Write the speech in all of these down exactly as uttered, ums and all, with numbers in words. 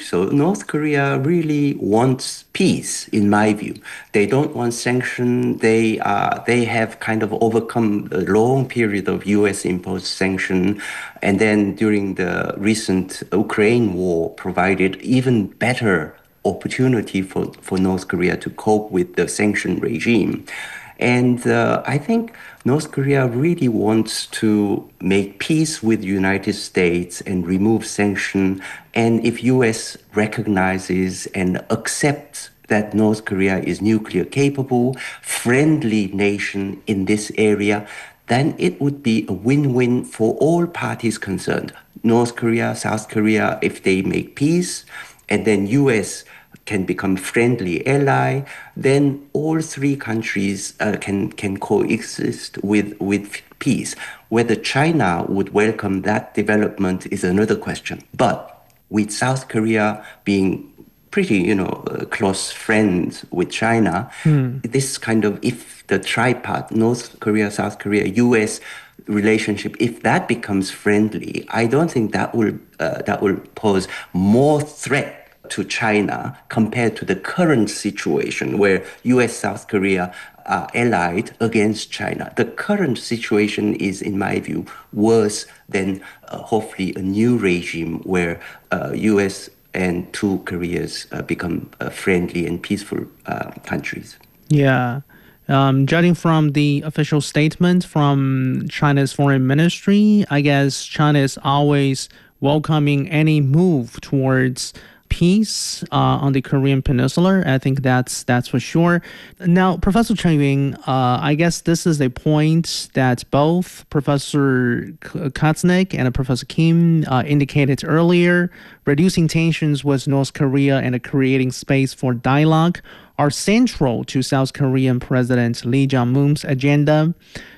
So North Korea really wants peace, in my view. They don't want sanction. They uh, they have kind of overcome a long period of U S imposed sanction, and then during the recent Ukraine war, provided even better opportunity for, for North Korea to cope with the sanction regime. And uh, I think North Korea really wants to make peace with the United States and remove sanctions. And if U S recognizes and accepts that North Korea is nuclear capable, friendly nation in this area, then it would be a win-win for all parties concerned. North Korea, South Korea, if they make peace, and then U S can become friendly ally, then all three countries uh, can can coexist with with peace. Whether China would welcome that development is another question. But with South Korea being pretty, you know, uh, close friends with China, Hmm. this kind of, if the tripart, North Korea, South Korea, U S relationship, if that becomes friendly, I don't think that will uh, that will pose more threat to China compared to the current situation where U S, South Korea are allied against China. The current situation is, in my view, worse than uh, hopefully a new regime where uh, U S and two Koreas uh, become uh, friendly and peaceful uh, countries. Yeah. Um, judging from the official statement from China's foreign ministry, I guess China is always welcoming any move towards peace uh, on the Korean Peninsula. I think that's that's for sure. Now, Professor Chen Yun, uh, I guess this is a point that both Professor Katznick and Professor Kim uh, indicated earlier. Reducing tensions with North Korea and creating space for dialogue are central to South Korean President Lee Jae-myung's agenda.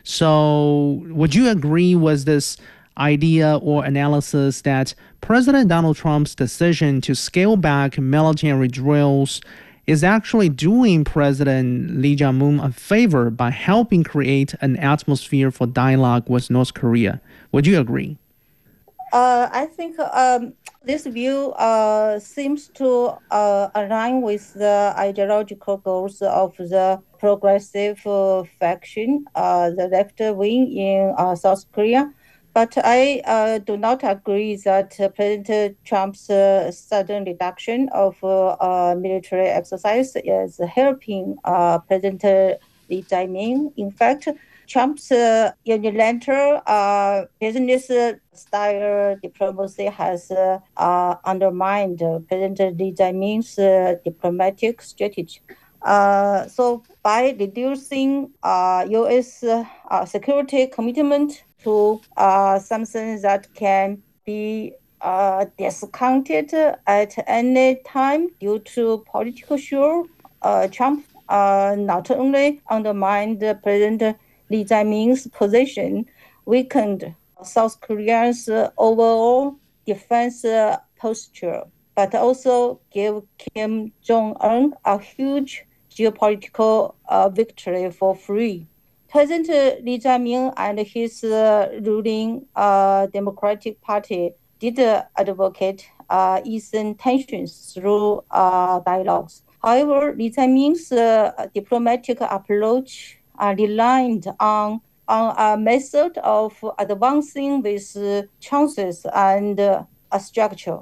So would you agree with this idea or analysis that President Donald Trump's decision to scale back military drills is actually doing President Lee Jae-myung a favor by helping create an atmosphere for dialogue with North Korea? Would you agree? Uh, I think um, this view uh, seems to uh, align with the ideological goals of the progressive uh, faction, uh, the left wing in uh, South Korea. But I uh, do not agree that uh, President Trump's uh, sudden reduction of uh, uh, military exercise is helping uh, President Lee Jae-myung. In fact, Trump's uh, unilateral uh, business style diplomacy has uh, uh, undermined uh, President Lee Jae-myung's uh, diplomatic strategy. Uh, so by reducing uh, U S uh, uh, security commitment to uh, something that can be uh, discounted at any time due to political show, uh, Trump uh, not only undermined President Lee Jae-myung's position, weakened South Korea's uh, overall defense uh, posture, but also gave Kim Jong-un a huge geopolitical uh, victory for free. President Lee Jae-myung and his uh, ruling uh, Democratic Party did uh, advocate uh, easing tensions through uh, dialogues. However, Lee Jae-myung's uh, diplomatic approach uh, relied on, on a method of advancing with uh, chances and uh, a structure.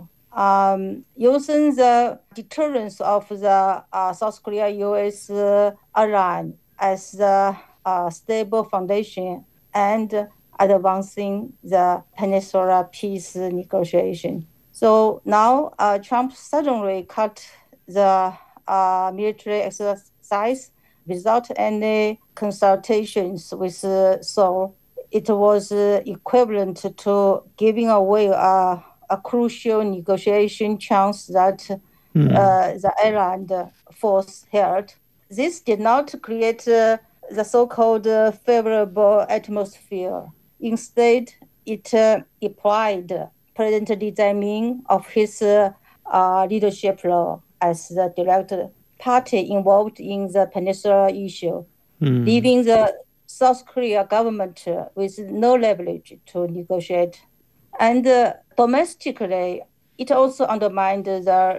Um, using the deterrence of the uh, South Korea-U S uh, alliance as the uh, stable foundation and advancing the Peninsula peace negotiation. So now uh, Trump suddenly cut the uh, military exercise without any consultations with uh, Seoul. It was uh, equivalent to giving away a, a crucial negotiation chance that Hmm. uh, the island force held. This did not create uh, the so-called uh, favorable atmosphere. Instead, it uh, deprived President Lee Jae-myung of his uh, uh, leadership role as the direct party involved in the peninsula issue, Hmm. leaving the South Korea government uh, with no leverage to negotiate. And uh, domestically, it also undermined the